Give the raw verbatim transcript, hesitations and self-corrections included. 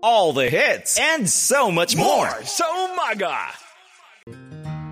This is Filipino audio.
all the hits, and so much more. More! So umaga!